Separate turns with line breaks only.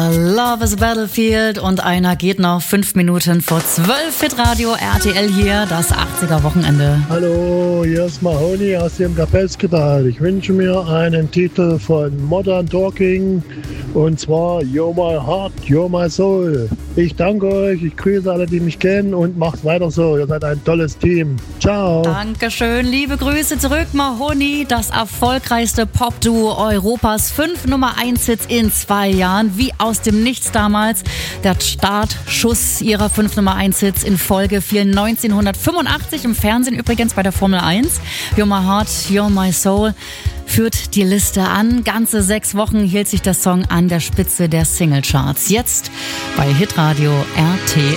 Love is a Battlefield und einer geht noch 5 Minuten vor 12. Hitradio RTL hier, das 80er Wochenende.
Hallo, hier ist Mahoney aus dem Kapellsktal. Ich wünsche mir einen Titel von Modern Talking und zwar You're My Heart, You're My Soul. Ich danke euch, ich grüße alle, die mich kennen und macht weiter so. Ihr seid ein tolles Team. Ciao.
Dankeschön, liebe Grüße zurück, Mahoney, das erfolgreichste Pop-Duo Europas. 5 Nummer-1-Hits in 2 Jahren, wie aus dem Nichts damals. Der Startschuss ihrer 5 Nummer-1-Hits in Folge fiel 1985 im Fernsehen, übrigens bei der Formel 1. You're My Heart, You're My Soul führt die Liste an. Ganze 6 Wochen hielt sich der Song an der Spitze der Singlecharts. Jetzt bei Hitradio RTL.